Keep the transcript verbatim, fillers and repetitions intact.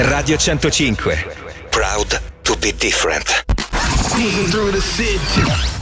Radio centocinque. Proud to be different. Sneaking through the city.